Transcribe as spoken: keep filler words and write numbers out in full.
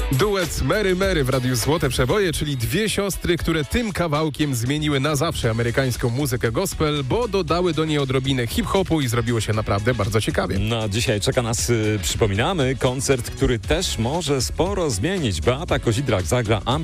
Duet Mary Mary w Radiu Złote Przeboje, czyli dwie siostry, które tym kawałkiem zmieniły na zawsze amerykańską muzykę gospel, bo dodały do niej odrobinę hip-hopu i zrobiło się naprawdę bardzo ciekawie. No, dzisiaj czeka nas, y, przypominamy, koncert, który też może sporo zmienić. Beata Kozidrak zagra I'm